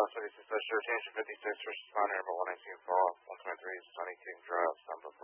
Lost 76 Sure, Attention 56, first responder number 119 Fall, 123 Sunny King Drive, San Before.